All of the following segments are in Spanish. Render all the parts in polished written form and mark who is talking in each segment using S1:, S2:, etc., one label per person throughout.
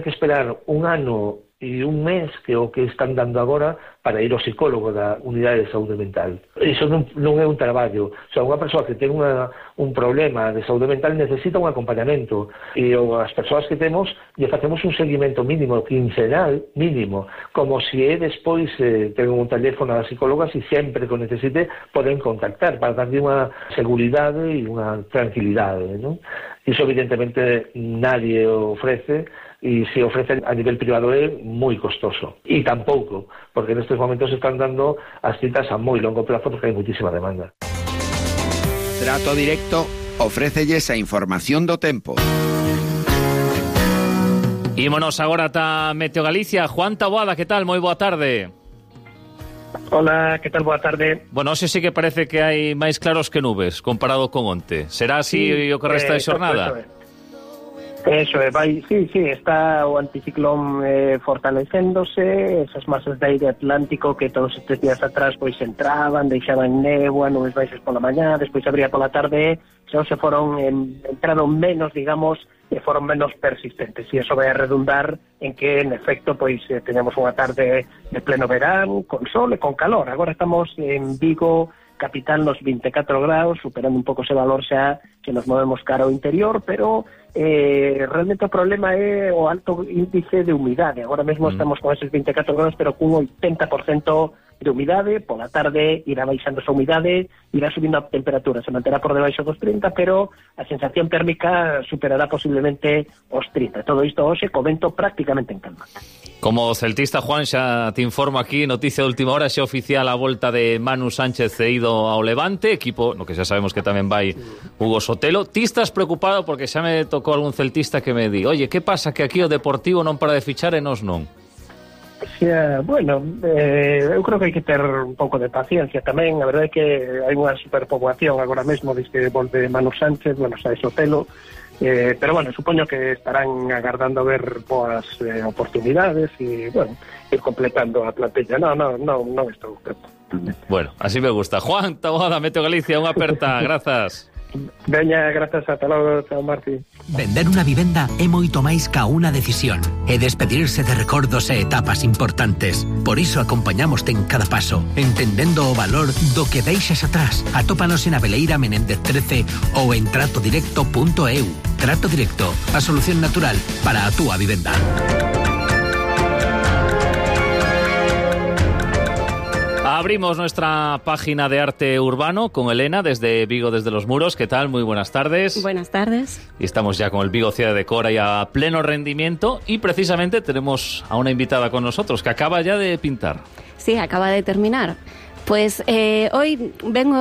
S1: que esperar un ano e un mes, que é o que están dando agora, para ir ao psicólogo da unidade de saúde mental. Iso non é un traballo. O sea, unha persoa que ten un problema de saúde mental necesita un acompañamento, e as persoas que temos lle facemos un seguimento mínimo, quincenal mínimo, como se é despois ten un teléfono a psicólogas e sempre que o necesite poden contactar para darlle unha seguridade e unha tranquilidade, non? Iso evidentemente nadie o ofrece, e se ofrece a nivel privado é moi costoso. E tampouco, porque nestes momentos están dando as citas a moi longo plazo porque hai muitísima demanda.
S2: Trato Directo ofrécelles a información do tempo.
S3: Ímonos agora ata Meteo Galicia. Juan Taboada, que tal? Moi boa tarde.
S4: Hola, que tal? Boa tarde.
S3: Bueno, hoxe sí que parece que hai máis claros que nubes comparado con onte. Será así o que resta de xornada?
S4: Eso é, está o anticiclón fortalecéndose, esas masas de aire atlántico que todos estes días atrás pois entraban, deixaban néboa, nubes baixas pola mañá, despois abría pola tarde, xa se entraron menos, digamos, e foron menos persistentes, e iso vai a redundar en que, en efecto, pois teñamos unha tarde de pleno verán, con sol e con calor. Agora estamos en Vigo, capital, nos 24 graus, superando un pouco ese valor xa que nos movemos cara ao interior, pero realmente o problema é o alto índice de humidade. Agora mesmo estamos con esos 24 graus, pero cun 80% de humidade. Pola tarde irá baixando esa humidade, irá subindo a temperatura, se manterá por debaixo dos 30, pero a sensación térmica superará posiblemente os 30. Todo isto hoxe co vento prácticamente en calma.
S3: Como celtista, Juan, xa te informo aquí, noticia de última hora, xa oficial a volta de Manu Sánchez cedido ao Levante, equipo no que xa sabemos que tamén vai Hugo Sotelo. Ti estás preocupado porque xa me tocou algún celtista que me di, oye, que pasa que aquí o Deportivo non para de fichar e nos non?
S4: Bueno, eu creo que hai que ter un pouco de paciencia tamén. A verdade é que hai unha superpoboación agora mesmo desde que volve Manu Sánchez, bueno, xa é Sotelo, pero bueno, supoño que estarán agardando a ver boas oportunidades e, bueno, ir completando a plantilla. Non estou preocupado.
S3: Bueno, así me gusta. Juan Taboada, Meteo Galicia, unha aperta, grazas.
S4: Veña, grazas, ata logo, chao Martín.
S5: Vender unha vivenda é moito máis ca unha decisión, é despedirse de recordos e etapas importantes. Por iso acompañamoste en cada paso, entendendo o valor do que deixas atrás. Atópanos en Abeleira Menéndez 13 ou en tratodirecto.eu. Trato Directo, a solución natural para a túa vivenda.
S3: Abrimos nuestra página de arte urbano con Elena desde Vigo, desde Los Muros. ¿Qué tal? Muy buenas tardes.
S6: Buenas tardes.
S3: Y estamos ya con el Vigo Ciudad de Decor y a pleno rendimiento. Y precisamente tenemos a una invitada con nosotros que acaba ya de pintar.
S6: Sí, acaba de terminar. Pues hoy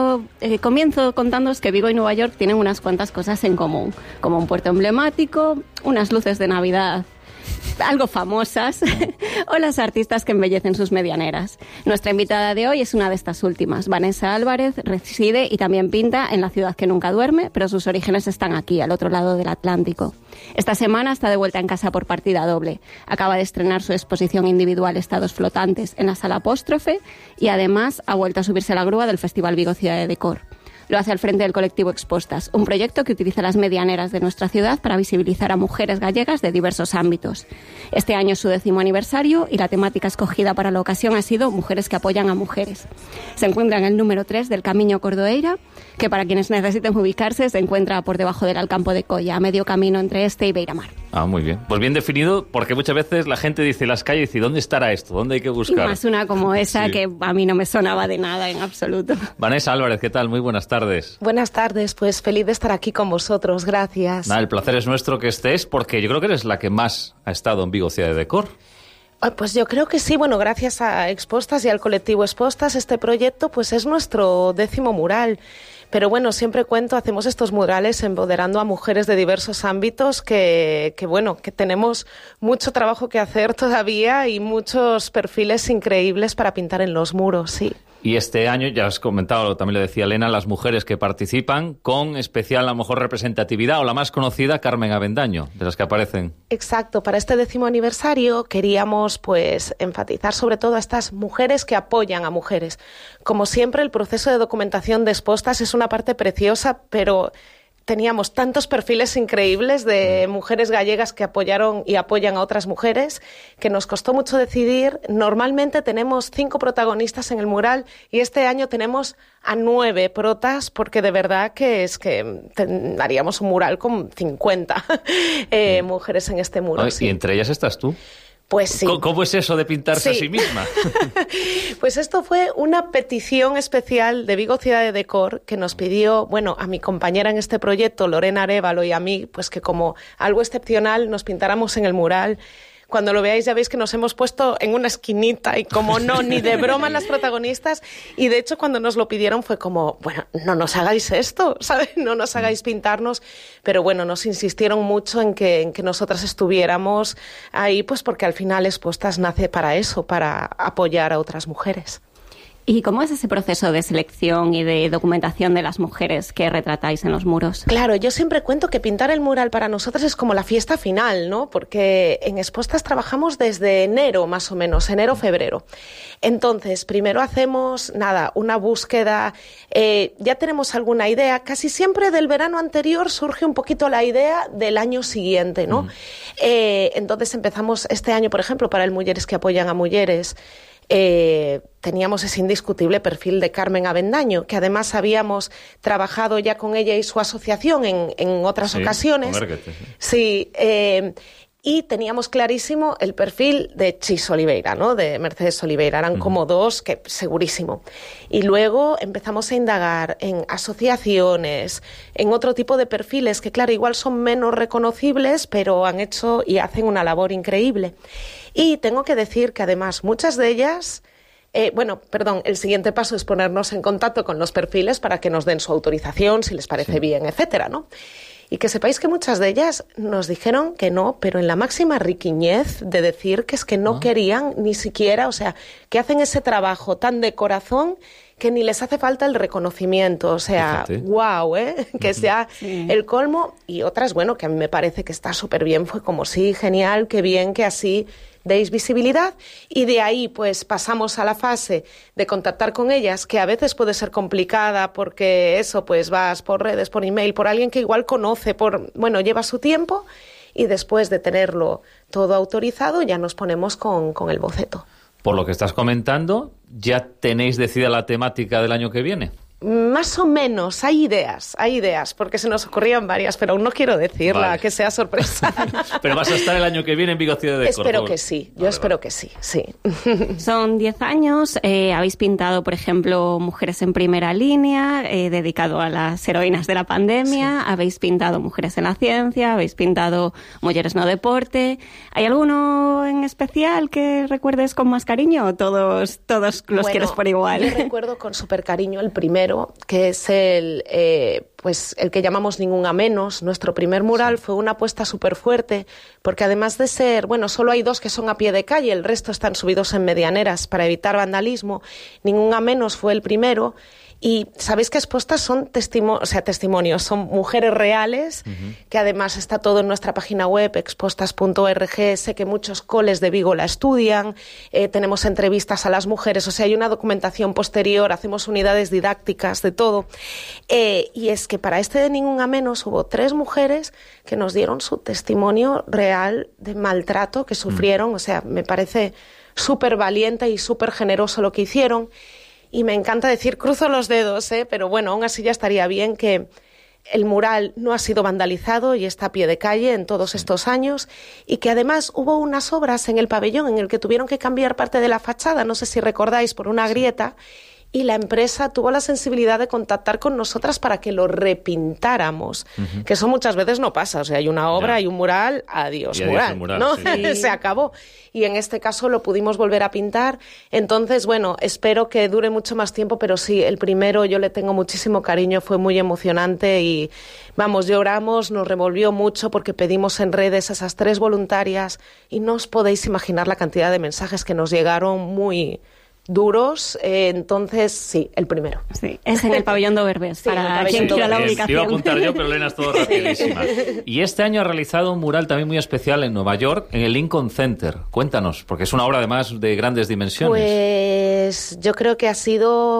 S6: comienzo contándoos que Vigo y Nueva York tienen unas cuantas cosas en común, como un puerto emblemático, unas luces de Navidad algo famosas, o las artistas que embellecen sus medianeras. Nuestra invitada de hoy es una de estas últimas. Vanessa Álvarez reside y también pinta en la ciudad que nunca duerme, pero sus orígenes están aquí, al otro lado del Atlántico. Esta semana está de vuelta en casa por partida doble. Acaba de estrenar su exposición individual Estados Flotantes en la Sala Apóstrofe y además ha vuelto a subirse a la grúa del Festival Vigo Ciudad de Decor. Lo hace al frente del colectivo Expostas, un proyecto que utiliza las medianeras de nuestra ciudad para visibilizar a mujeres gallegas de diversos ámbitos. Este año es su 10º aniversario y la temática escogida para la ocasión ha sido Mujeres que apoyan a mujeres. Se encuentra en el número 3 del Camiño Cordoeira, que para quienes necesiten ubicarse se encuentra por debajo del Alcampo de Colla, a medio camino entre este y Beiramar.
S3: Ah, muy bien. Pues bien definido, porque muchas veces la gente dice las calles y dice, ¿dónde estará esto? ¿Dónde hay que buscar?
S6: Y más una como esa
S3: sí,
S6: que a mí no me sonaba de nada en absoluto.
S3: Vanessa Álvarez, ¿qué tal? Muy buenas tardes.
S7: Buenas tardes, pues feliz de estar aquí con vosotros, gracias.
S3: Nada, el placer es nuestro que estés, porque yo creo que eres la que más ha estado en Vigo Ciudad de Decor.
S7: Pues yo creo que sí, bueno, gracias a Expostas y al colectivo Expostas, este proyecto pues es nuestro 10º mural. Pero bueno, siempre cuento, hacemos estos murales empoderando a mujeres de diversos ámbitos que tenemos mucho trabajo que hacer todavía y muchos perfiles increíbles para pintar en los muros, sí.
S3: Y este año, ya has comentado, también lo decía Elena, las mujeres que participan con especial, a lo mejor, representatividad, o la más conocida, Carmen Avendaño, de las que aparecen.
S7: Exacto, para este 10º aniversario queríamos pues enfatizar sobre todo a estas mujeres que apoyan a mujeres. Como siempre, el proceso de documentación de Expostas es una parte preciosa, pero teníamos tantos perfiles increíbles de mujeres gallegas que apoyaron y apoyan a otras mujeres, que nos costó mucho decidir. Normalmente tenemos 5 protagonistas en el mural y este año tenemos a 9 protas, porque de verdad que es que haríamos un mural con 50 mujeres en este muro.
S3: Y entre ellas estás tú.
S7: Pues sí.
S3: ¿Cómo es eso de pintarse a sí misma?
S7: Pues esto fue una petición especial de Vigo Ciudad de Decor, que nos pidió, bueno, a mi compañera en este proyecto, Lorena Arévalo, y a mí, pues que como algo excepcional nos pintáramos en el mural. Cuando lo veáis ya veis que nos hemos puesto en una esquinita y como no, ni de broma las protagonistas. Y de hecho cuando nos lo pidieron fue como, bueno, no nos hagáis esto, ¿sabes? No nos hagáis pintarnos. Pero bueno, nos insistieron mucho en que nosotras estuviéramos ahí, pues porque al final Expostas nace para eso, para apoyar a otras mujeres.
S6: ¿Y cómo es ese proceso de selección y de documentación de las mujeres que retratáis en los muros?
S7: Claro, yo siempre cuento que pintar el mural para nosotras es como la fiesta final, ¿no? Porque en Expostas trabajamos desde enero, más o menos, enero-febrero. Entonces, primero hacemos, una búsqueda, ya tenemos alguna idea. Casi siempre del verano anterior surge un poquito la idea del año siguiente, ¿no? Entonces empezamos este año, por ejemplo, para el Mujeres que apoyan a mujeres, teníamos ese indiscutible perfil de Carmen Avendaño, que además habíamos trabajado ya con ella y su asociación en otras ocasiones. Sí, y teníamos clarísimo el perfil de Chis Oliveira, ¿no? De Mercedes Oliveira. Eran como 2 que segurísimo. Y luego empezamos a indagar en asociaciones, en otro tipo de perfiles que, claro, igual son menos reconocibles, pero han hecho y hacen una labor increíble. Y tengo que decir que además muchas de ellas, el siguiente paso es ponernos en contacto con los perfiles para que nos den su autorización, si les parece bien, etcétera, ¿no? Y que sepáis que muchas de ellas nos dijeron que no, pero en la máxima riquiñez de decir que es que no querían ni siquiera, o sea, que hacen ese trabajo tan de corazón que ni les hace falta el reconocimiento, o sea, wow, que sea el colmo. Y otras, bueno, que a mí me parece que está súper bien, fue como sí, genial, qué bien que así deis visibilidad, y de ahí pues pasamos a la fase de contactar con ellas, que a veces puede ser complicada porque eso, pues vas por redes, por email, por alguien que igual conoce, lleva su tiempo, y después de tenerlo todo autorizado ya nos ponemos con el boceto.
S3: Por lo que estás comentando, ¿ya tenéis decidida la temática del año que viene?
S7: Más o menos, hay ideas, porque se nos ocurrían varias, pero aún no quiero decirla, que sea sorpresa.
S3: Pero vas a estar el año que viene en Vigo Ciudad de Decor.
S7: Espero que sí, espero que sí.
S6: Son 10 años, habéis pintado, por ejemplo, Mujeres en Primera Línea, dedicado a las heroínas de la pandemia, habéis pintado Mujeres en la Ciencia, habéis pintado Mujeres no Deporte. ¿Hay alguno en especial que recuerdes con más cariño o todos los quieres por igual?
S7: Yo recuerdo con súper cariño el primero, que es el que llamamos Ningún a Menos. Nuestro primer mural fue una apuesta súper fuerte, porque además de ser, solo hay 2 que son a pie de calle, el resto están subidos en medianeras para evitar vandalismo. Ningún a Menos fue el primero. Y sabéis que Expostas son testimonios, son mujeres reales, que además está todo en nuestra página web, expostas.org. Sé que muchos coles de Vigo la estudian, tenemos entrevistas a las mujeres, o sea, hay una documentación posterior, hacemos unidades didácticas de todo. Y es que para este de Ningún a Menos hubo 3 mujeres que nos dieron su testimonio real de maltrato que sufrieron, o sea, me parece súper valiente y súper generoso lo que hicieron. Y me encanta decir, cruzo los dedos, pero bueno, aún así ya estaría bien que el mural no ha sido vandalizado y está a pie de calle en todos estos años, y que además hubo unas obras en el pabellón en el que tuvieron que cambiar parte de la fachada, no sé si recordáis, por una grieta, y la empresa tuvo la sensibilidad de contactar con nosotras para que lo repintáramos, que eso muchas veces no pasa, o sea, hay una obra, hay un mural, adiós mural, ¿no? Sí. Se acabó. Y en este caso lo pudimos volver a pintar. Entonces, espero que dure mucho más tiempo, pero sí, el primero yo le tengo muchísimo cariño, fue muy emocionante y, lloramos, nos revolvió mucho porque pedimos en redes a esas 3 voluntarias y no os podéis imaginar la cantidad de mensajes que nos llegaron muy duros, entonces sí, el primero.
S6: Sí, es en el pabellón de Oberbés, para quien quiera la ubicación.
S3: Te iba a apuntar yo, pero Elena es todo rapidísima. Y este año ha realizado un mural también muy especial en Nueva York, en el Lincoln Center. Cuéntanos, porque es una obra además de grandes dimensiones.
S7: Pues yo creo que ha sido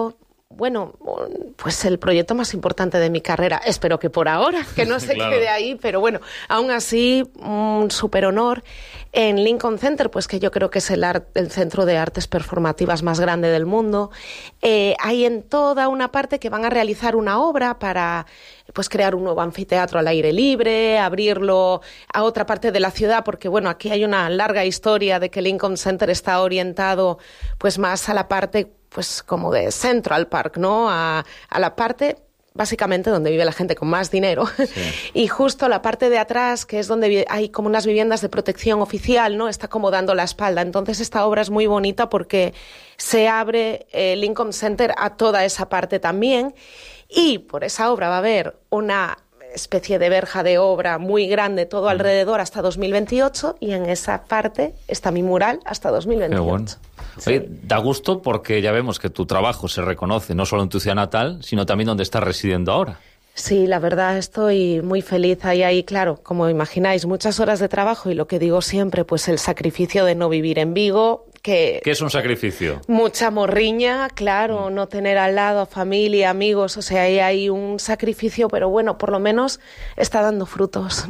S7: bueno, pues el proyecto más importante de mi carrera. Espero que por ahora, que no se quede ahí, pero bueno, aún así, un súper honor. En Lincoln Center, pues que yo creo que es el centro de artes performativas más grande del mundo. Hay en toda una parte que van a realizar una obra para pues crear un nuevo anfiteatro al aire libre, abrirlo a otra parte de la ciudad, porque bueno, aquí hay una larga historia de que Lincoln Center está orientado pues más a la parte pues como de Central Park, ¿no? A la parte básicamente donde vive la gente con más dinero. Sí. Y justo la parte de atrás, que es donde hay como unas viviendas de protección oficial, ¿no? Está como dando la espalda. Entonces esta obra es muy bonita porque se abre Lincoln Center a toda esa parte también. Y por esa obra va a haber una especie de verja de obra muy grande todo alrededor hasta 2028, y en esa parte está mi mural hasta 2028. Qué bueno.
S3: Sí. Oye, da gusto porque ya vemos que tu trabajo se reconoce no solo en tu ciudad natal, sino también donde estás residiendo ahora.
S7: Sí, la verdad estoy muy feliz. Ahí, claro, como imagináis, muchas horas de trabajo y lo que digo siempre, pues el sacrificio de no vivir en Vigo. ¿Qué
S3: es un sacrificio?
S7: Mucha morriña, claro, no tener al lado familia, amigos, o sea, ahí hay un sacrificio, pero bueno, por lo menos está dando frutos.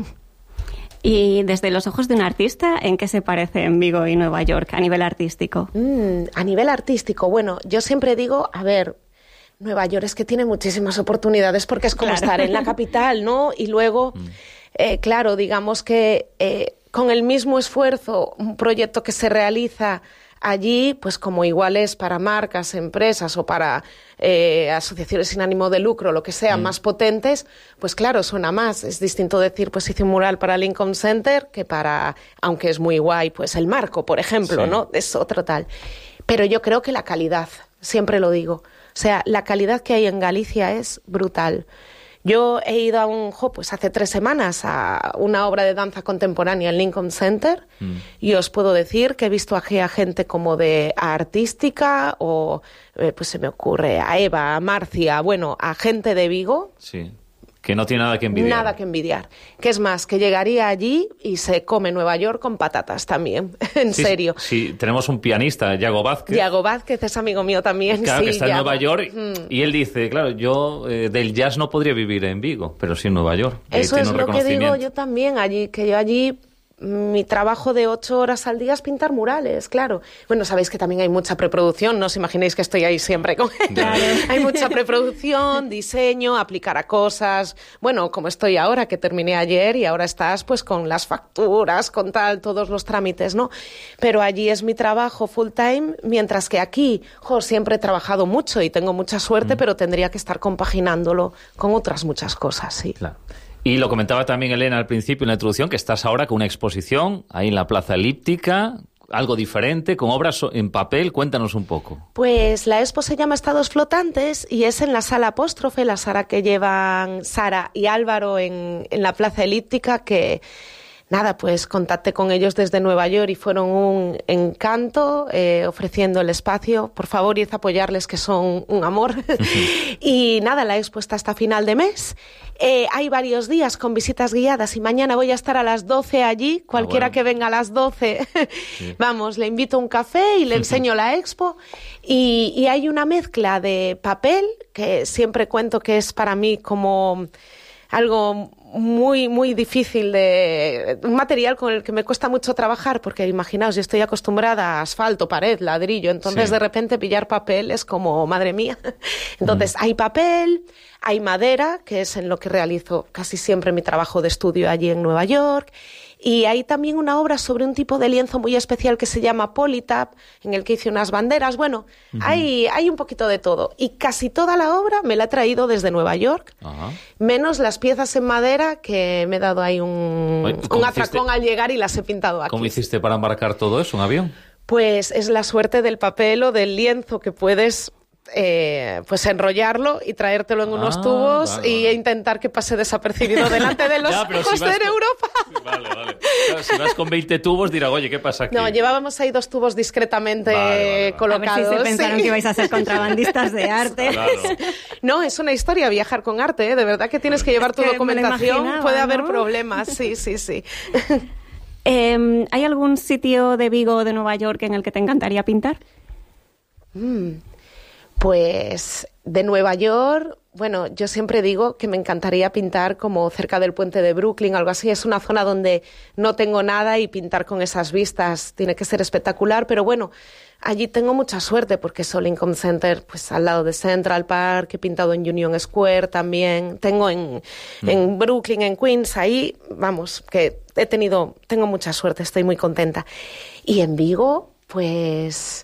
S6: Y desde los ojos de un artista, ¿en qué se parecen Vigo y Nueva York a nivel artístico?
S7: A nivel artístico, bueno, yo siempre digo, a ver, Nueva York es que tiene muchísimas oportunidades porque es como estar en la capital, ¿no? Y luego, claro, digamos que con el mismo esfuerzo, un proyecto que se realiza allí, pues como iguales para marcas, empresas o para asociaciones sin ánimo de lucro, lo que sea, más potentes, pues claro, suena más. Es distinto decir, pues hice un mural para Lincoln Center que para, aunque es muy guay, pues el Marco, por ejemplo, ¿no? Es otro tal. Pero yo creo que la calidad, siempre lo digo, o sea, la calidad que hay en Galicia es brutal. Yo he ido pues hace 3 semanas a una obra de danza contemporánea en Lincoln Center y os puedo decir que he visto aquí a gente como de artística o, pues se me ocurre, a Eva, a Marcia, bueno, a gente de Vigo.
S3: Sí. Que no tiene nada que envidiar.
S7: Nada que envidiar. Que es más, que llegaría allí y se come Nueva York con patatas también, en serio.
S3: Sí, tenemos un pianista, Yago Vázquez.
S7: Yago Vázquez es amigo mío también.
S3: Claro,
S7: sí,
S3: que está en Nueva York y él dice, claro, yo del jazz no podría vivir en Vigo, pero sí en Nueva York.
S7: Eso es lo que digo yo también, allí, que yo allí... Mi trabajo de 8 horas al día es pintar murales, claro. Bueno, sabéis que también hay mucha preproducción, no os imaginéis que estoy ahí siempre con
S3: claro.
S7: Hay mucha preproducción, diseño, aplicar a cosas. Bueno, como estoy ahora, que terminé ayer y ahora estás pues con las facturas, con todos los trámites, ¿no? Pero allí es mi trabajo full time, mientras que aquí, siempre he trabajado mucho y tengo mucha suerte, pero tendría que estar compaginándolo con otras muchas cosas, sí.
S3: Claro. Y lo comentaba también Elena al principio en la introducción, que estás ahora con una exposición ahí en la Plaza Elíptica, algo diferente, con obras en papel. Cuéntanos un poco.
S7: Pues la expo se llama Estados Flotantes y es en la Sala Apóstrofe, la sala que llevan Sara y Álvaro en la Plaza Elíptica, que... Nada, pues contacté con ellos desde Nueva York y fueron un encanto ofreciendo el espacio. Por favor, id a apoyarles, que son un amor. Y nada, la expo está hasta final de mes. Hay varios días con visitas guiadas y mañana voy a estar a las 12 allí. Cualquiera que venga a las 12, vamos, le invito a un café y le enseño la expo. Y hay una mezcla de papel, que siempre cuento que es para mí como algo muy, muy difícil, un material con el que me cuesta mucho trabajar, porque imaginaos, yo estoy acostumbrada a asfalto, pared, ladrillo, entonces de repente pillar papel es como, madre mía. Entonces hay papel, hay madera, que es en lo que realizo casi siempre mi trabajo de estudio allí en Nueva York, y hay también una obra sobre un tipo de lienzo muy especial que se llama Polytap, en el que hice unas banderas. Bueno, hay un poquito de todo. Y casi toda la obra me la he traído desde Nueva York, menos las piezas en madera, que me he dado ahí un atracón al llegar y las he pintado aquí.
S3: ¿Cómo hiciste para embarcar todo eso, un avión?
S7: Pues es la suerte del papel o del lienzo, que puedes... pues enrollarlo y traértelo en unos tubos e intentar que pase desapercibido delante de los ojos de Europa.
S3: Vale. Claro, si vas con 20 tubos dirá, oye, ¿qué pasa aquí?
S7: No, llevábamos ahí 2 tubos discretamente colocados.
S6: A ver si se pensaron que ibais a ser contrabandistas de arte.
S3: Claro.
S7: No, es una historia viajar con arte, ¿eh? De verdad que tienes que llevar tu documentación. Puede haber problemas, sí.
S6: ¿Hay algún sitio de Vigo o de Nueva York en el que te encantaría pintar?
S7: Pues de Nueva York, bueno, yo siempre digo que me encantaría pintar como cerca del puente de Brooklyn, algo así. Es una zona donde no tengo nada y pintar con esas vistas tiene que ser espectacular, pero bueno, allí tengo mucha suerte porque es Lincoln Center, pues al lado de Central Park, he pintado en Union Square también, tengo en Brooklyn, en Queens, ahí, vamos, que tengo mucha suerte, estoy muy contenta. Y en Vigo, pues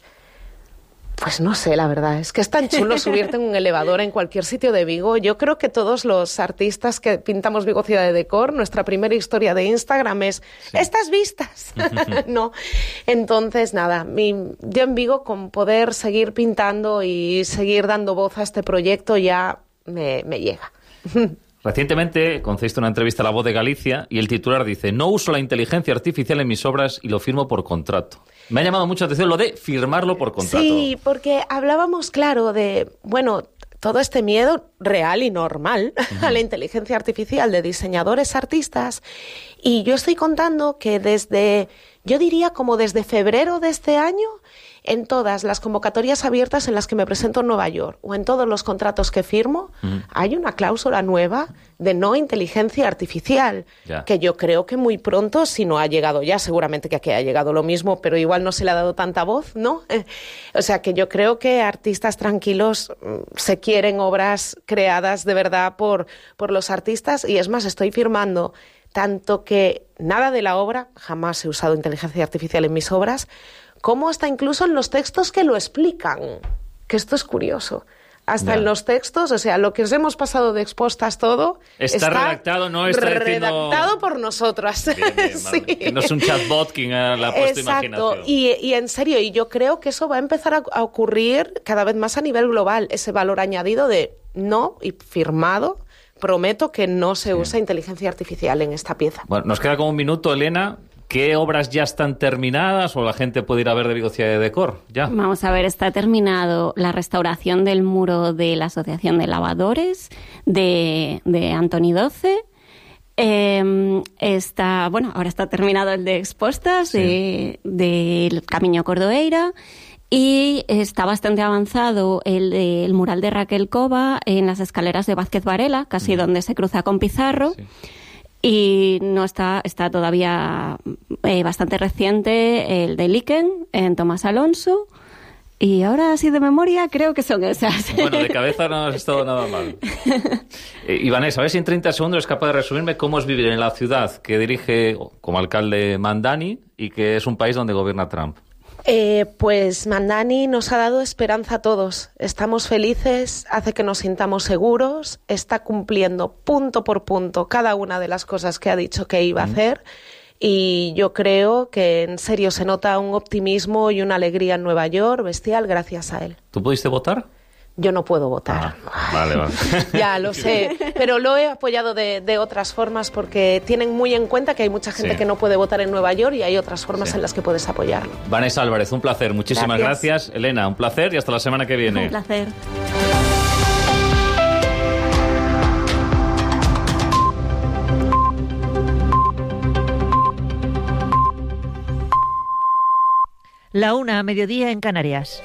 S7: no sé, la verdad, es que es tan chulo subirte en un elevador en cualquier sitio de Vigo. Yo creo que todos los artistas que pintamos Vigo Ciudad de Decor, nuestra primera historia de Instagram es estas vistas, ¿no? Entonces, nada, yo en Vigo, con poder seguir pintando y seguir dando voz a este proyecto, ya me llega.
S3: Recientemente concediste una entrevista a La Voz de Galicia y el titular dice: no uso la inteligencia artificial en mis obras y lo firmo por contrato. Me ha llamado mucho la atención lo de firmarlo por contrato.
S7: Sí, porque hablábamos, claro, de, bueno, todo este miedo real y normal a la inteligencia artificial de diseñadores, artistas, y yo estoy contando que yo diría como desde febrero de este año, en todas las convocatorias abiertas en las que me presento en Nueva York o en todos los contratos que firmo, hay una cláusula nueva de no inteligencia artificial, que yo creo que muy pronto, si no ha llegado ya, seguramente que aquí ha llegado lo mismo, pero igual no se le ha dado tanta voz, ¿no? O sea, que yo creo que artistas tranquilos se quieren obras creadas de verdad por los artistas, y es más, estoy firmando tanto que nada de la obra, jamás he usado inteligencia artificial en mis obras, como hasta incluso en los textos que lo explican, que esto es curioso. Hasta en los textos, o sea, lo que os hemos pasado de expostas todo
S3: está redactado, no está
S7: redactado por nosotros.
S3: Bien, sí. Que no es un chatbot quien la ha puesto imaginación.
S7: Y en serio, y yo creo que eso va a empezar a ocurrir cada vez más a nivel global, ese valor añadido de no, y firmado, prometo que no se usa inteligencia artificial en esta pieza.
S3: Bueno, nos queda como un minuto, Elena. ¿Qué obras ya están terminadas o la gente puede ir a ver de Vigo Ciudad de Decor? Ya. Vamos a ver, está terminado la restauración del muro de la Asociación de Lavadores de Antoni Doce. Ahora está terminado el de Expostas del Camiño Cordoeira. Y está bastante avanzado el mural de Raquel Cova en las escaleras de Vázquez Varela, casi donde se cruza con Pizarro. Sí. Y no está todavía bastante reciente el de Liken en Tomás Alonso. Y ahora, así de memoria, creo que son esas. Bueno, de cabeza no has estado nada mal. Y Vanessa, a ver si en 30 segundos es capaz de resumirme cómo es vivir en la ciudad que dirige como alcalde Mandani y que es un país donde gobierna Trump.
S7: Pues Mandani nos ha dado esperanza a todos. Estamos felices, hace que nos sintamos seguros, está cumpliendo punto por punto cada una de las cosas que ha dicho que iba a hacer, y yo creo que en serio se nota un optimismo y una alegría en Nueva York bestial gracias a él.
S3: ¿Tú pudiste votar?
S7: Yo no puedo votar.
S3: Vale.
S7: Ya lo sé, pero lo he apoyado de otras formas porque tienen muy en cuenta que hay mucha gente que no puede votar en Nueva York y hay otras formas en las que puedes apoyarlo.
S3: Vanessa Álvarez, un placer. Muchísimas gracias. Elena, un placer y hasta la semana que viene.
S6: Un placer.
S8: La 1:00, mediodía en Canarias.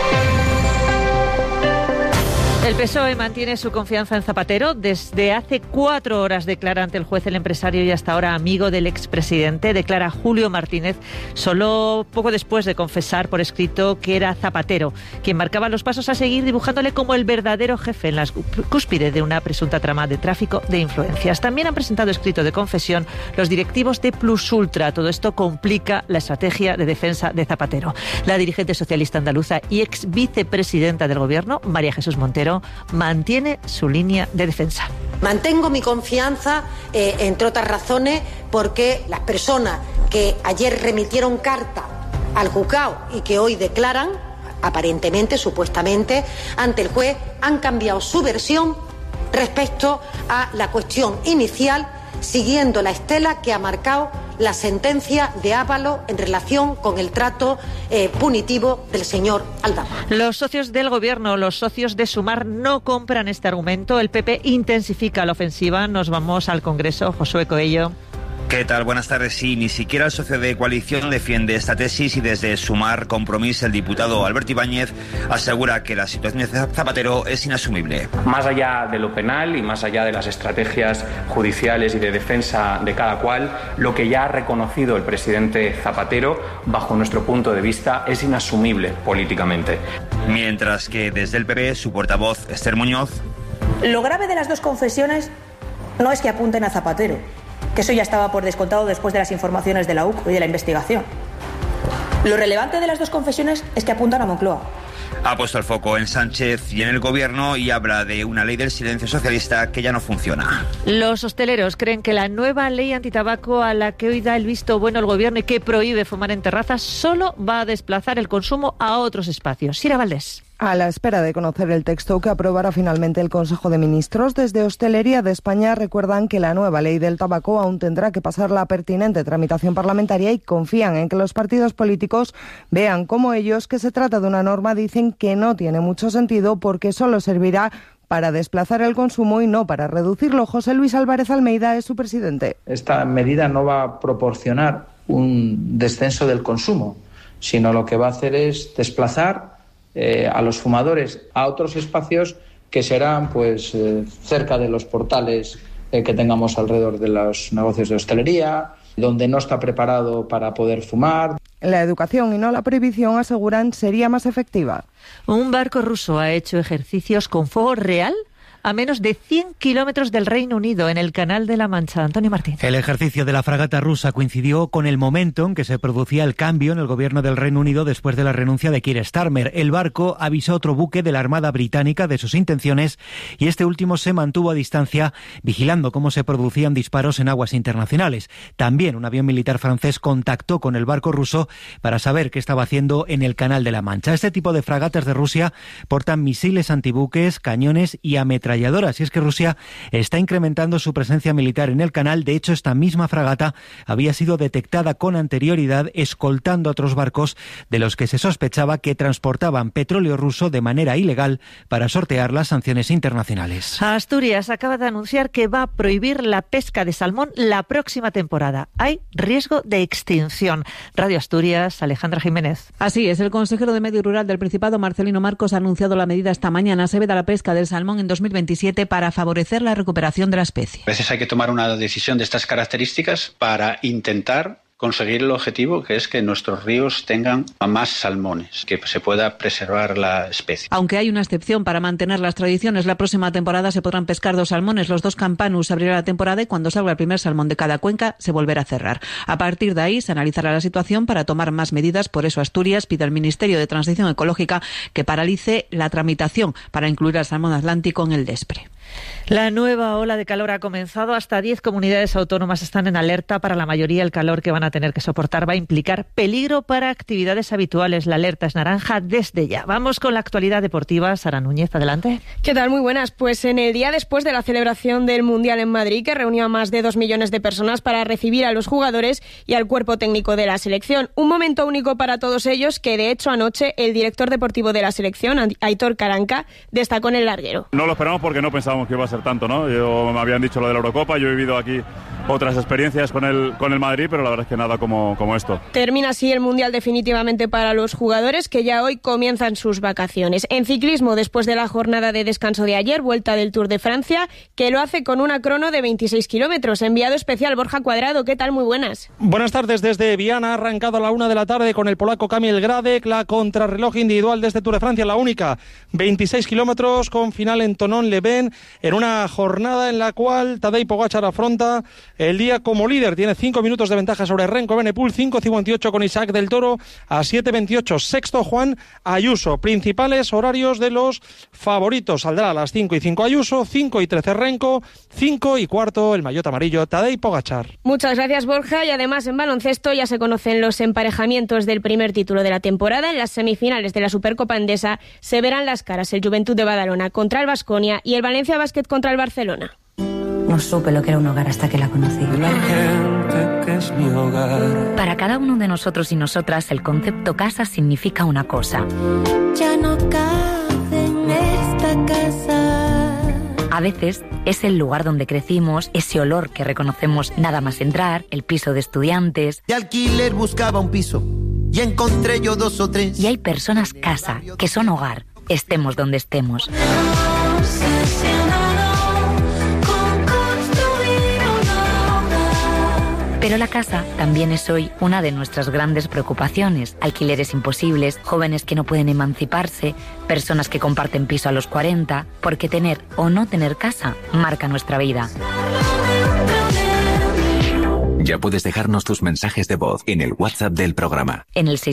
S8: El PSOE mantiene su confianza en Zapatero. Desde hace 4 horas declara ante el juez el empresario y hasta ahora amigo del expresidente. Declara Julio Martínez, solo poco después de confesar por escrito que era Zapatero quien marcaba los pasos a seguir, dibujándole como el verdadero jefe en la cúspide de una presunta trama de tráfico de influencias. También han presentado escrito de confesión los directivos de Plus Ultra. Todo esto complica la estrategia de defensa de Zapatero. La dirigente socialista andaluza y ex vicepresidenta del Gobierno, María Jesús Montero, mantiene su línea de defensa.
S9: Mantengo mi confianza, entre otras razones, porque las personas que ayer remitieron carta al juzgado y que hoy declaran, aparentemente, supuestamente, ante el juez, han cambiado su versión respecto a la cuestión inicial, siguiendo la estela que ha marcado la sentencia de Ábalos en relación con el trato punitivo del señor Aldama.
S8: Los socios del Gobierno, los socios de Sumar, no compran este argumento. El PP intensifica la ofensiva. Nos vamos al Congreso. Josué Coello.
S10: ¿Qué tal? Buenas tardes. Sí, ni siquiera el socio de coalición defiende esta tesis y desde Sumar Compromís el diputado Alberto Ibáñez asegura que la situación de Zapatero es inasumible.
S11: Más allá de lo penal y más allá de las estrategias judiciales y de defensa de cada cual, lo que ya ha reconocido el presidente Zapatero, bajo nuestro punto de vista, es inasumible políticamente.
S10: Mientras que desde el PP, su portavoz Esther Muñoz.
S12: Lo grave de las dos confesiones no es que apunten a Zapatero, que eso ya estaba por descontado después de las informaciones de la UCO y de la investigación. Lo relevante de las dos confesiones es que apuntan a Moncloa.
S10: Ha puesto el foco en Sánchez y en el gobierno y habla de una ley del silencio socialista que ya no funciona.
S8: Los hosteleros creen que la nueva ley antitabaco a la que hoy da el visto bueno el gobierno y que prohíbe fumar en terrazas solo va a desplazar el consumo a otros espacios. Sira Valdés.
S13: A la espera de conocer el texto que aprobará finalmente el Consejo de Ministros, desde Hostelería de España recuerdan que la nueva ley del tabaco aún tendrá que pasar la pertinente tramitación parlamentaria y confían en que los partidos políticos vean como ellos que se trata de una norma, dicen que no tiene mucho sentido porque solo servirá para desplazar el consumo y no para reducirlo. José Luis Álvarez Almeida es su presidente.
S14: Esta medida no va a proporcionar un descenso del consumo, sino lo que va a hacer es desplazar a los fumadores a otros espacios que serán cerca de los portales que tengamos alrededor de los negocios de hostelería, donde no está preparado para poder fumar.
S13: La educación y no la prohibición, aseguran, sería más efectiva.
S8: Un barco ruso ha hecho ejercicios con fuego real a menos de 100 kilómetros del Reino Unido, en el Canal de la Mancha. Antonio Martín.
S15: El ejercicio de la fragata rusa coincidió con el momento en que se producía el cambio en el gobierno del Reino Unido después de la renuncia de Keir Starmer. El barco avisó a otro buque de la Armada Británica de sus intenciones y este último se mantuvo a distancia vigilando cómo se producían disparos en aguas internacionales. También un avión militar francés contactó con el barco ruso para saber qué estaba haciendo en el Canal de la Mancha. Este tipo de fragatas de Rusia portan misiles antibuques, cañones y ametralladoras. Y es que Rusia está incrementando su presencia militar en el canal. De hecho, esta misma fragata había sido detectada con anterioridad escoltando a otros barcos de los que se sospechaba que transportaban petróleo ruso de manera ilegal para sortear las sanciones internacionales.
S8: Asturias acaba de anunciar que va a prohibir la pesca de salmón la próxima temporada. Hay riesgo de extinción. Radio Asturias, Alejandra Jiménez.
S16: Así es, el consejero de Medio Rural del Principado, Marcelino Marcos, ha anunciado la medida esta mañana. Se veda la pesca del salmón en 2027 para favorecer la recuperación de la especie.
S17: A veces hay que tomar una decisión de estas características para intentar conseguir el objetivo, que es que nuestros ríos tengan más salmones, que se pueda preservar la especie.
S16: Aunque hay una excepción para mantener las tradiciones, la próxima temporada se podrán pescar 2 salmones, los 2 campanus. Se abrirá la temporada y cuando salga el primer salmón de cada cuenca se volverá a cerrar. A partir de ahí se analizará la situación para tomar más medidas. Por eso Asturias pide al Ministerio de Transición Ecológica que paralice la tramitación para incluir al salmón atlántico en el DESPRE.
S8: La nueva ola de calor ha comenzado. Hasta 10 comunidades autónomas están en alerta. Para la mayoría, el calor que van a tener que soportar va a implicar peligro para actividades habituales. La alerta es naranja desde ya. Vamos con la actualidad deportiva. Sara Núñez, adelante.
S18: ¿Qué tal? Muy buenas. Pues en el día después de la celebración del Mundial en Madrid, que reunió a más de 2 millones de personas para recibir a los jugadores y al cuerpo técnico de la selección. Un momento único para todos ellos que, de hecho, anoche el director deportivo de la selección, Aitor Karanka, destacó en el larguero.
S19: No lo esperamos porque no pensábamos que iba a ser tanto, ¿no? Me habían dicho lo de la Eurocopa, yo he vivido aquí otras experiencias con el Madrid, pero la verdad es que nada como esto.
S18: Termina así el Mundial definitivamente para los jugadores, que ya hoy comienzan sus vacaciones. En ciclismo, después de la jornada de descanso de ayer, vuelta del Tour de Francia, que lo hace con una crono de 26 kilómetros. Enviado especial Borja Cuadrado, ¿qué tal? Muy buenas.
S20: Buenas tardes desde Viana, ha arrancado a la 1 de la tarde con el polaco Kamil Gradek, la contrarreloj individual de este Tour de Francia, la única, 26 kilómetros con final en Thonon-les-Bains, en una jornada en la cual Tadej Pogačar afronta el día como líder. Tiene 5 minutos de ventaja sobre Renko Evenepoel, 5:58 con Isaac del Toro, a 7:28 sexto Juan Ayuso. Principales horarios de los favoritos: saldrá a las 5:05 Ayuso, 5:13 Renko, 5:15 el maillot amarillo Tadej Pogačar.
S18: Muchas gracias, Borja. Y además en baloncesto ya se conocen los emparejamientos del primer título de la temporada. En las semifinales de la Supercopa Endesa se verán las caras el Juventud de Badalona contra el Baskonia y el Valencia Basket contra el Barcelona.
S21: No supe lo que era un hogar hasta que la conocí.
S22: La gente que es mi hogar.
S21: Para cada uno de nosotros y nosotras, el concepto casa significa una cosa.
S22: Ya no cabe en esta casa.
S21: A veces es el lugar donde crecimos, ese olor que reconocemos nada más entrar, el piso de estudiantes.
S1: De alquiler buscaba un piso y encontré yo 2 o 3.
S21: Y hay personas casa, que son hogar, estemos donde estemos. Pero la casa también es hoy una de nuestras grandes preocupaciones. Alquileres imposibles, jóvenes que no pueden emanciparse, personas que comparten piso a los 40, porque tener o no tener casa marca nuestra vida.
S2: Ya puedes dejarnos tus mensajes de voz en el WhatsApp del programa.
S21: En el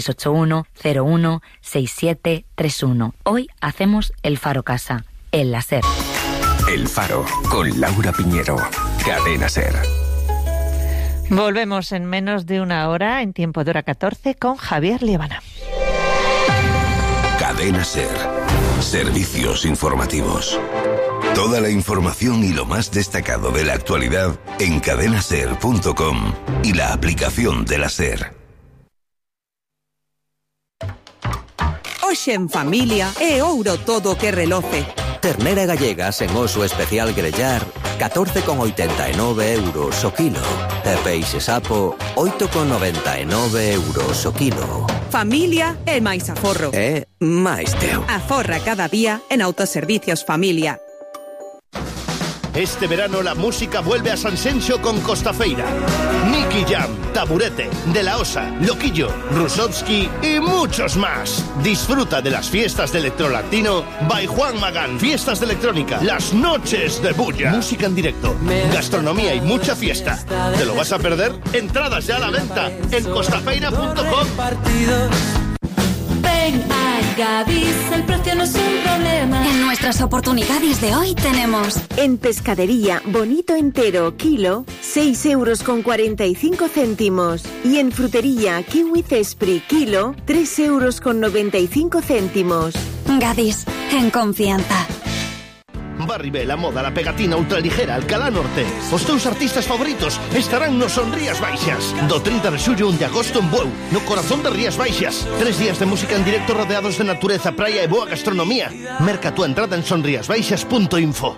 S21: 681-01-6731. Hoy hacemos El Faro Casa, el láser.
S2: El Faro, con Laura Piñero. Cadena SER.
S8: Volvemos en menos de una hora, en tiempo de hora 14, con Javier Liébana.
S23: Cadena SER. Servicios informativos. Toda la información y lo más destacado de la actualidad en cadenaser.com y la aplicación de la SER.
S24: Hoxe en familia é ouro todo que reloce.
S25: Ternera gallega sen oso especial grellar, 14,89 € o kilo. E peixe sapo, 8,99 € o kilo.
S24: Familia é máis aforro.
S25: É máis teu.
S24: Aforra cada día en Autoservicios Familia.
S26: Este verano la música vuelve a Sanxenxo con Costafeira. Nicky Jam, Taburete, De La Osa, Loquillo, Rusovsky y muchos más. Disfruta de las fiestas de electrolatino by Juan Magán. Fiestas de electrónica, las noches de bulla. Música en directo, gastronomía y mucha fiesta. ¿Te lo vas a perder? Entradas ya a la venta en costafeira.com.
S27: Ven a Gadis, el precio no es un problema. En nuestras oportunidades de hoy tenemos...
S28: En pescadería, bonito entero, kilo, 6,45 €. Y en frutería, kiwi cespri, kilo, 3,95 €.
S27: Gadis, en confianza.
S26: Barribé, la moda, la pegatina ultraligera, Alcalá Norte. Os teus artistas favoritos estarán nos Son Rías Baixas. Do 30 de xullo 1 de agosto en Bueu, no corazón de Rías Baixas. 3 días de música en directo rodeados de natureza, praia e boa gastronomía. Merca tu entrada en sonriasbaixas.info.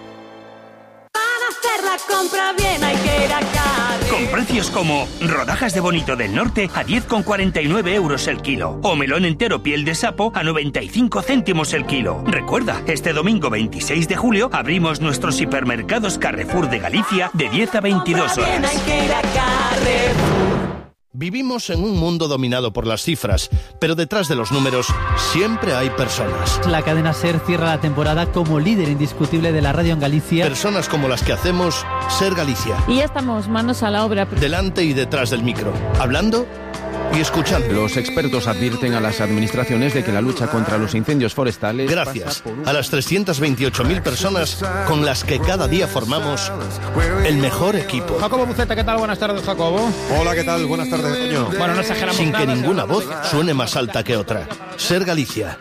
S27: Para hacer la compra bien hay que ir a Cádiz.
S29: Con precios como rodajas de bonito del norte a 10,49 € el kilo o melón entero piel de sapo a 95 céntimos el kilo. Recuerda, este domingo 26 de julio abrimos nuestros hipermercados Carrefour de Galicia de 10 a 22 horas.
S27: Hay que ir a Carrefour.
S26: Vivimos en un mundo dominado por las cifras, pero detrás de los números siempre hay personas.
S30: La cadena SER cierra la temporada como líder indiscutible de la radio en Galicia.
S26: Personas como las que hacemos SER Galicia.
S31: Y ya estamos manos a la obra.
S26: Delante y detrás del micro, hablando y escuchando.
S32: Los expertos advierten a las administraciones de que la lucha contra los incendios forestales...
S26: Gracias a las 328.000 personas con las que cada día formamos el mejor equipo.
S33: Jacobo Buceta, ¿qué tal? Buenas tardes, Jacobo.
S34: Hola, ¿qué tal? Buenas tardes, Toño.
S33: Bueno, no exageramos
S26: Sin
S33: nada,
S26: que ninguna
S33: ¿no?
S26: voz suene más alta que otra. SER Galicia.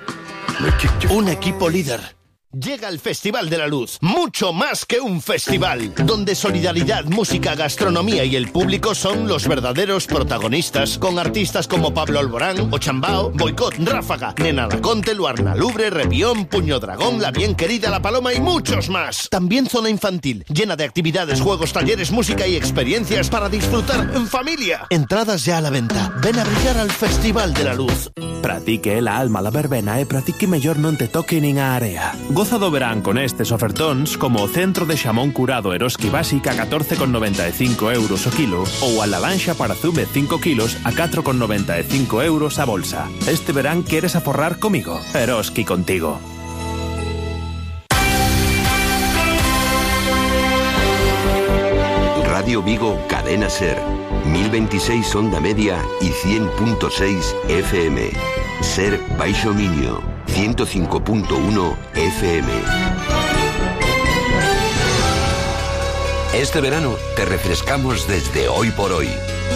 S26: Un equipo líder. Llega el Festival de la Luz, mucho más que un festival, donde solidaridad, música, gastronomía y el público son los verdaderos protagonistas, con artistas como Pablo Alborán, Ochambao, Boicot, Ráfaga, Nena Laconte, Luarna Lubre, Rebión, Puño Dragón, La Bien Querida, La Paloma y muchos más. También zona infantil, llena de actividades, juegos, talleres, música y experiencias para disfrutar en familia. Entradas ya a la venta. Ven a brillar al Festival de la Luz.
S35: Pratique la alma la verbena e pratique mellor non te toque nin a area. Goza do verán con estes ofertóns como o centro de xamón curado Eroski Básica a 14,95 € o kilo ou a lavanxa para zume 5 kilos a 4,95 € a bolsa. Este verán queres aforrar comigo? Eroski contigo.
S23: Radio Vigo, Cadena SER, 1026 onda media y 100.6 FM. SER Baixo Miño, 105.1 FM. Este verano te refrescamos desde hoy por hoy.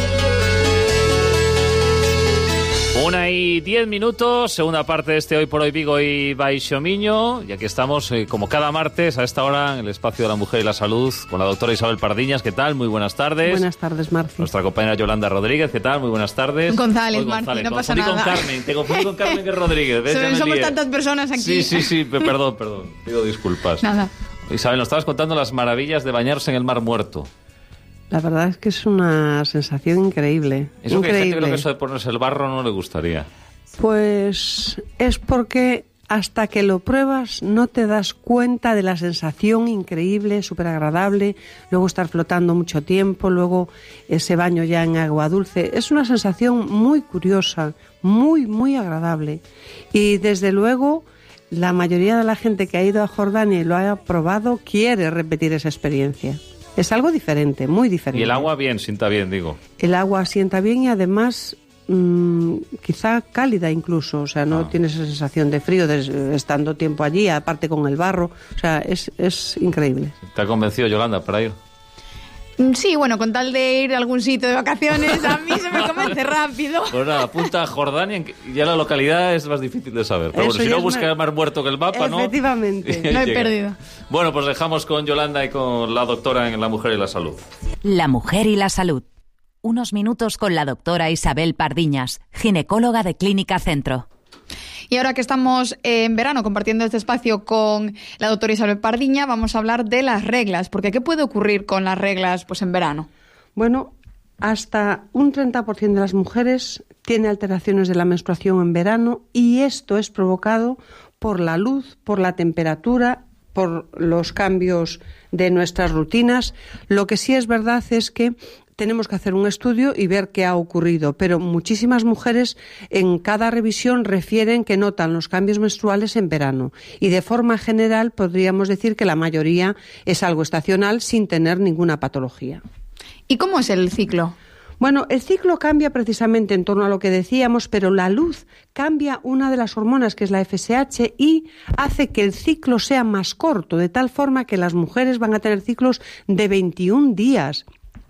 S3: 1:10, segunda parte de este Hoy por Hoy Vigo y Baixo Miño. Y aquí estamos, como cada martes, a esta hora, en el espacio de la mujer y la salud, con la doctora Isabel Pardiñas. ¿Qué tal? Muy buenas tardes.
S36: Buenas tardes, Marci.
S3: Nuestra compañera Yolanda Rodríguez. ¿Qué tal? Muy buenas tardes.
S36: González, Marci, no pasa nada.
S3: Te confundí con Carmen que Rodríguez.
S36: Somos tantas personas aquí.
S3: Sí, perdón. Pido disculpas.
S36: Nada.
S3: Isabel, nos estabas contando las maravillas de bañarse en el Mar Muerto.
S36: La verdad es que es una sensación increíble.
S3: Eso que hay gente creo que eso de ponerse el barro no le gustaría.
S36: Pues es porque hasta que lo pruebas no te das cuenta de la sensación increíble, súper agradable, luego estar flotando mucho tiempo, luego ese baño ya en agua dulce. Es una sensación muy curiosa, muy, muy agradable. Y desde luego la mayoría de la gente que ha ido a Jordania y lo ha probado quiere repetir esa experiencia. Es algo diferente, muy diferente.
S3: Y el agua sienta bien, digo.
S36: El agua sienta bien y además quizá cálida incluso, o sea, no tienes esa sensación de frío estando tiempo allí, aparte con el barro, o sea, es increíble.
S3: ¿Te ha convencido, Yolanda, para ir?
S4: Sí, bueno, con tal de ir a algún sitio de vacaciones, a mí se me convence rápido.
S3: Pues nada, apunta a Jordania, ya la localidad es más difícil de saber. Pero bueno, si no, busca el Mar Muerto que el mapa, ¿no?
S36: Efectivamente.
S4: No he perdido.
S3: Bueno, pues dejamos con Yolanda y con la doctora en La Mujer y la Salud.
S5: La Mujer y la Salud. Unos minutos con la doctora Isabel Pardiñas, ginecóloga de Clínica Centro.
S4: Y ahora que estamos en verano compartiendo este espacio con la doctora Isabel Pardiña, vamos a hablar de las reglas, porque ¿qué puede ocurrir con las reglas pues en verano?
S36: Bueno, hasta un 30% de las mujeres tiene alteraciones de la menstruación en verano y esto es provocado por la luz, por la temperatura, por los cambios de nuestras rutinas. Lo que sí es verdad es que tenemos que hacer un estudio y ver qué ha ocurrido, pero muchísimas mujeres en cada revisión refieren que notan los cambios menstruales en verano y de forma general podríamos decir que la mayoría es algo estacional sin tener ninguna patología.
S4: ¿Y cómo es el ciclo?
S36: Bueno, el ciclo cambia precisamente en torno a lo que decíamos, pero la luz cambia una de las hormonas, que es la FSH, y hace que el ciclo sea más corto, de tal forma que las mujeres van a tener ciclos de 21 días.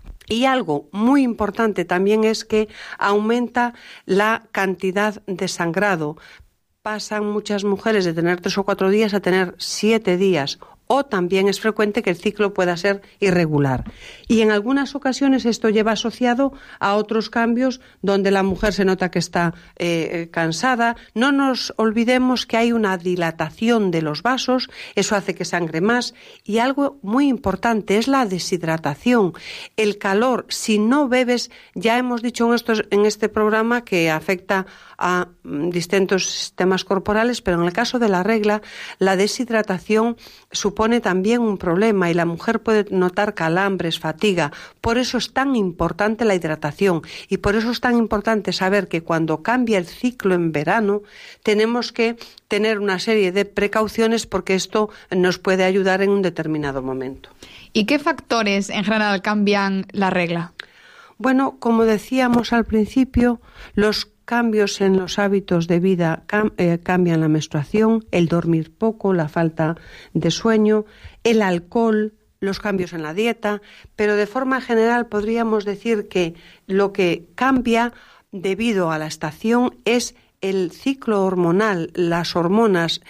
S36: Y algo muy importante también es que aumenta la cantidad de sangrado. Pasan muchas mujeres de tener 3 o 4 días a tener 7 días. O también es frecuente que el ciclo pueda ser irregular. Y en algunas ocasiones esto lleva asociado a otros cambios donde la mujer se nota que está cansada. No nos olvidemos que hay una dilatación de los vasos, eso hace que sangre más. Y algo muy importante es la deshidratación. El calor, si no bebes, ya hemos dicho en este programa que afecta a distintos sistemas corporales, pero en el caso de la regla, la deshidratación supone también un problema y la mujer puede notar calambres, fatiga. Por eso es tan importante la hidratación y por eso es tan importante saber que cuando cambia el ciclo en verano tenemos que tener una serie de precauciones porque esto nos puede ayudar en un determinado momento.
S4: ¿Y qué factores en general cambian la regla?
S36: Bueno, como decíamos al principio, los cambios en los hábitos de vida cambian la menstruación, el dormir poco, la falta de sueño, el alcohol, los cambios en la dieta, pero de forma general podríamos decir que lo que cambia debido a la estación es el ciclo hormonal, las hormonas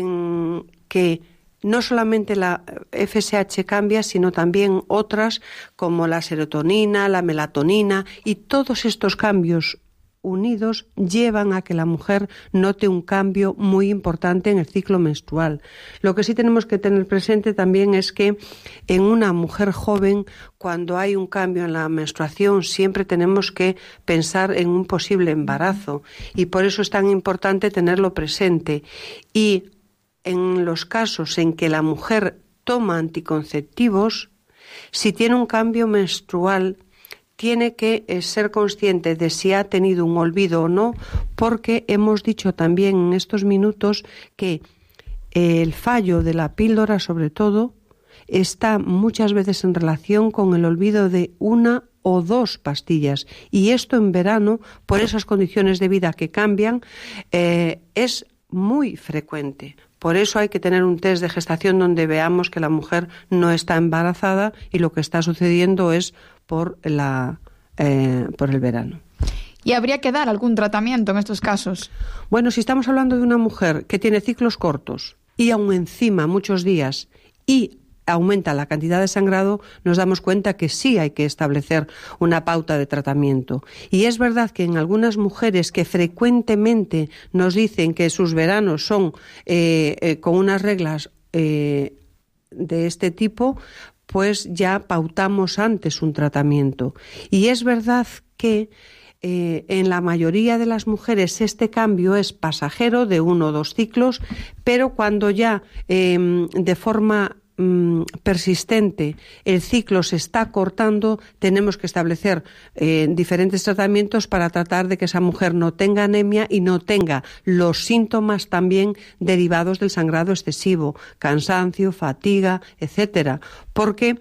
S36: en que no solamente la FSH cambia, sino también otras como la serotonina, la melatonina y todos estos cambios unidos llevan a que la mujer note un cambio muy importante en el ciclo menstrual. Lo que sí tenemos que tener presente también es que en una mujer joven, cuando hay un cambio en la menstruación, siempre tenemos que pensar en un posible embarazo y por eso es tan importante tenerlo presente. Y en los casos en que la mujer toma anticonceptivos, si tiene un cambio menstrual, tiene que ser consciente de si ha tenido un olvido o no, porque hemos dicho también en estos minutos que el fallo de la píldora, sobre todo, está muchas veces en relación con el olvido de 1 o 2 pastillas. Y esto en verano, por esas condiciones de vida que cambian, es muy frecuente. Por eso hay que tener un test de gestación donde veamos que la mujer no está embarazada y lo que está sucediendo es por el verano.
S4: ¿Y habría que dar algún tratamiento en estos casos?
S36: Bueno, si estamos hablando de una mujer que tiene ciclos cortos y aún encima muchos días y aumenta la cantidad de sangrado, nos damos cuenta que sí hay que establecer una pauta de tratamiento. Y es verdad que en algunas mujeres que frecuentemente nos dicen que sus veranos son con unas reglas de este tipo, pues ya pautamos antes un tratamiento. Y es verdad que en la mayoría de las mujeres este cambio es pasajero, de 1 o 2 ciclos, pero cuando ya de forma persistente el ciclo se está cortando, tenemos que establecer diferentes tratamientos para tratar de que esa mujer no tenga anemia y no tenga los síntomas también derivados del sangrado excesivo, cansancio, fatiga, etcétera, porque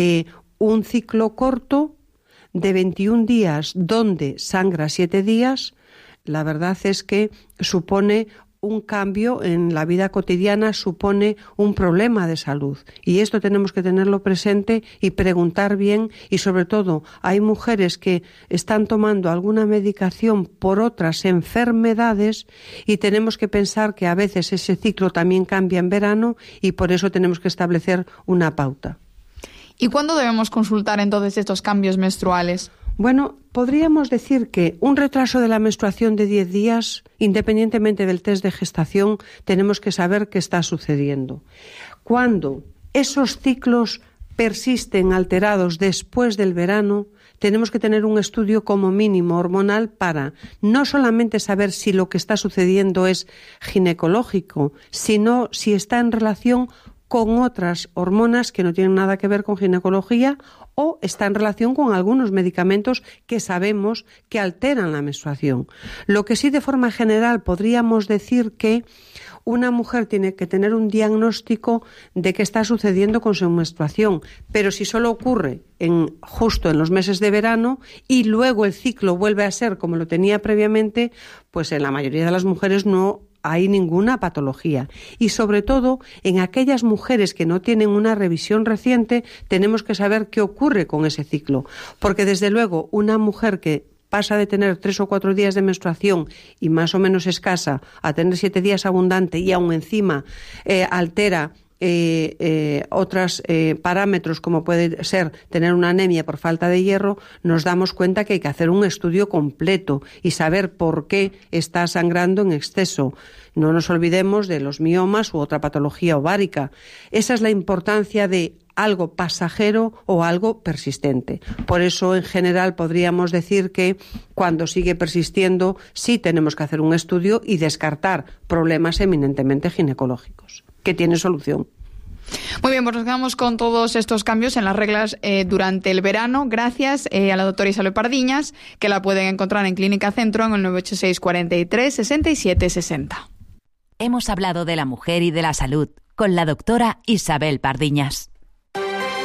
S36: un ciclo corto de 21 días donde sangra 7 días, la verdad es que supone un cambio en la vida cotidiana, supone un problema de salud. Y esto tenemos que tenerlo presente y preguntar bien. Y sobre todo, hay mujeres que están tomando alguna medicación por otras enfermedades y tenemos que pensar que a veces ese ciclo también cambia en verano y por eso tenemos que establecer una pauta.
S4: ¿Y cuándo debemos consultar entonces estos cambios menstruales?
S36: Bueno, podríamos decir que un retraso de la menstruación de 10 días, independientemente del test de gestación, tenemos que saber qué está sucediendo. Cuando esos ciclos persisten alterados después del verano, tenemos que tener un estudio como mínimo hormonal para no solamente saber si lo que está sucediendo es ginecológico, sino si está en relación con otras hormonas que no tienen nada que ver con ginecología o está en relación con algunos medicamentos que sabemos que alteran la menstruación. Lo que sí, de forma general, podríamos decir que una mujer tiene que tener un diagnóstico de qué está sucediendo con su menstruación, pero si solo ocurre justo en los meses de verano y luego el ciclo vuelve a ser como lo tenía previamente, pues en la mayoría de las mujeres no hay ninguna patología. Y sobre todo, en aquellas mujeres que no tienen una revisión reciente, tenemos que saber qué ocurre con ese ciclo. Porque desde luego, una mujer que pasa de tener 3 o 4 días de menstruación y más o menos escasa a tener 7 días abundante y aún encima altera otros parámetros como puede ser tener una anemia por falta de hierro, nos damos cuenta que hay que hacer un estudio completo y saber por qué está sangrando en exceso. No nos olvidemos de los miomas u otra patología ovárica. Esa es la importancia de algo pasajero o algo persistente. Por eso, en general, podríamos decir que cuando sigue persistiendo, sí tenemos que hacer un estudio y descartar problemas eminentemente ginecológicos, que tiene solución.
S4: Muy bien, pues nos quedamos con todos estos cambios en las reglas durante el verano. Gracias a la doctora Isabel Pardiñas, que la pueden encontrar en Clínica Centro en el 986 43 67 60.
S5: Hemos hablado de la mujer y de la salud con la doctora Isabel Pardiñas.